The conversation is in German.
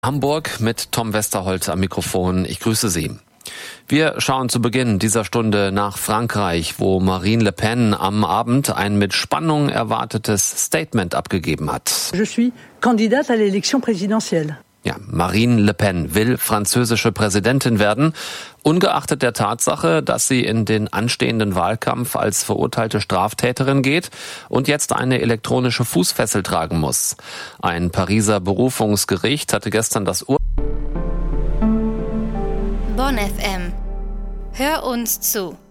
Hamburg mit Tom Westerholt am Mikrofon. Ich grüße Sie. Wir schauen zu Beginn dieser Stunde nach Frankreich, wo Marine Le Pen am Abend ein mit Spannung erwartetes Statement abgegeben hat. Je suis candidate à l'élection présidentielle. Ja, Marine Le Pen will französische Präsidentin werden, ungeachtet der Tatsache, dass sie in den anstehenden Wahlkampf als verurteilte Straftäterin geht und jetzt eine elektronische Fußfessel tragen muss. Ein Pariser Berufungsgericht hatte gestern das Bonn FM. Hör uns zu.